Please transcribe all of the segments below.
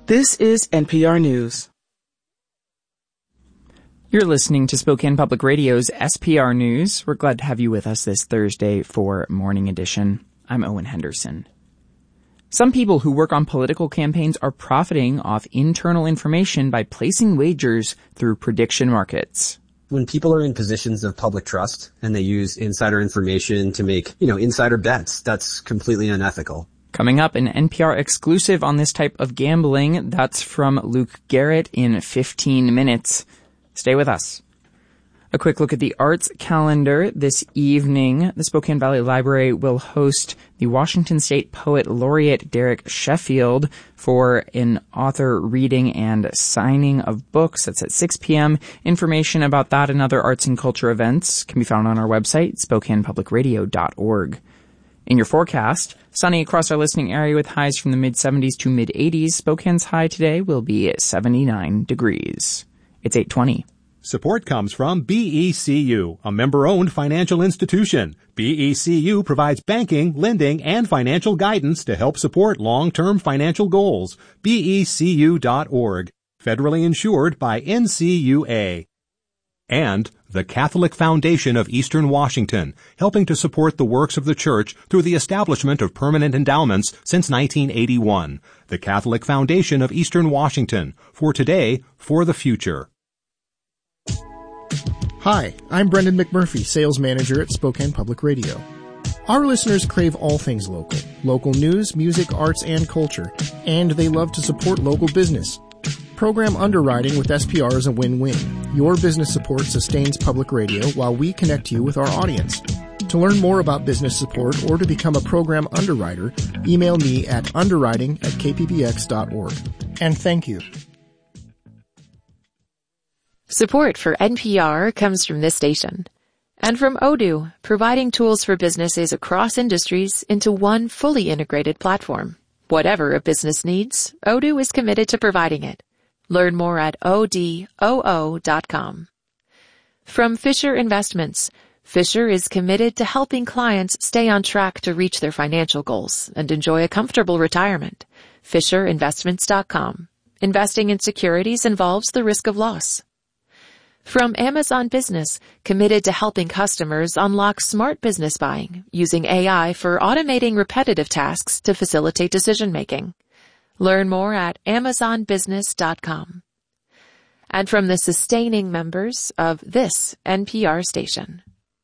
This is NPR News. You're listening to Spokane Public Radio's SPR News. We're glad to have you with us this Thursday for Morning Edition. I'm Owen Henderson. Some people who work on political campaigns are profiting off internal information by placing wagers through prediction markets. When people are in positions of public trust and they use insider information to make, insider bets, that's completely unethical. Coming up, an NPR exclusive on this type of gambling. That's from Luke Garrett in 15 minutes. Stay with us. A quick look at the arts calendar this evening. The Spokane Valley Library will host the Washington State Poet Laureate Derek Sheffield for an author reading and signing of books. That's at 6 p.m. Information about that and other arts and culture events can be found on our website, SpokanePublicRadio.org. In your forecast, sunny across our listening area with highs from the mid-70s to mid-80s. Spokane's high today will be at 79 degrees. It's 8:20. Support comes from BECU, a member-owned financial institution. BECU provides banking, lending, and financial guidance to help support long-term financial goals. BECU.org. Federally insured by NCUA. And the Catholic Foundation of Eastern Washington, helping to support the works of the Church through the establishment of permanent endowments since 1981. The Catholic Foundation of Eastern Washington, for today, for the future. Hi, I'm Brendan McMurphy, Sales Manager at Spokane Public Radio. Our listeners crave all things local. Local news, music, arts, and culture. And they love to support local business. Program underwriting with SPR is a win-win. Your business support sustains public radio while we connect you with our audience. To learn more about business support or to become a program underwriter, email me at underwriting@kppx.org. And thank you. Support for NPR comes from this station. And from Odoo, providing tools for businesses across industries into one fully integrated platform. Whatever a business needs, Odoo is committed to providing it. Learn more at odoo.com. From Fisher Investments, Fisher is committed to helping clients stay on track to reach their financial goals and enjoy a comfortable retirement. FisherInvestments.com. Investing in securities involves the risk of loss. From Amazon Business, committed to helping customers unlock smart business buying using AI for automating repetitive tasks to facilitate decision-making. Learn more at amazonbusiness.com. And from the sustaining members of this NPR station.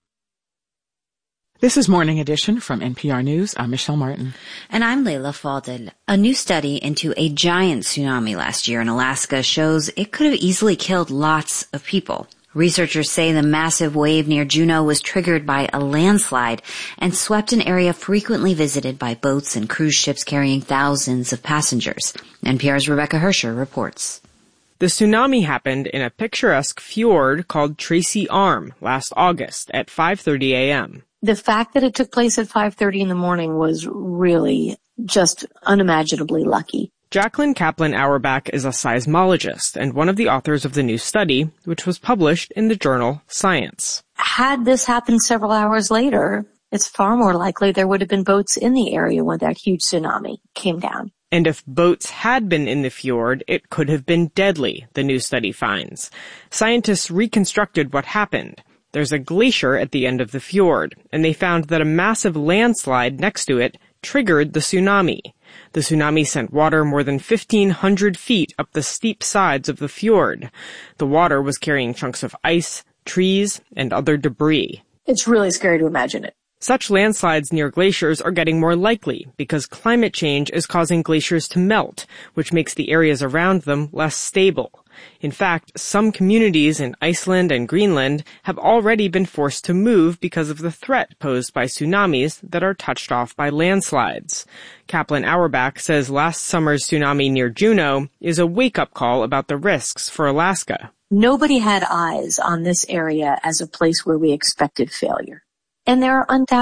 This is Morning Edition from NPR News. I'm Michelle Martin. And I'm Leila Fadel. A new study into a giant tsunami last year in Alaska shows it could have easily killed lots of people. Researchers say the massive wave near Juneau was triggered by a landslide and swept an area frequently visited by boats and cruise ships carrying thousands of passengers. NPR's Rebecca Hersher reports. The tsunami happened in a picturesque fjord called Tracy Arm last August at 5:30 a.m. The fact that it took place at 5:30 in the morning was really just unimaginably lucky. Jacqueline Kaplan Auerbach is a seismologist and one of the authors of the new study, which was published in the journal Science. Had this happened several hours later, it's far more likely there would have been boats in the area when that huge tsunami came down. And if boats had been in the fjord, it could have been deadly, the new study finds. Scientists reconstructed what happened. There's a glacier at the end of the fjord, and they found that a massive landslide next to it triggered the tsunami. The tsunami sent water more than 1,500 feet up the steep sides of the fjord. The water was carrying chunks of ice, trees, and other debris. It's really scary to imagine it. Such landslides near glaciers are getting more likely because climate change is causing glaciers to melt, which makes the areas around them less stable. In fact, some communities in Iceland and Greenland have already been forced to move because of the threat posed by tsunamis that are touched off by landslides. Kaplan Auerbach says last summer's tsunami near Juneau is a wake-up call about the risks for Alaska. Nobody had eyes on this area as a place where we expected failure. And there are undoubtedly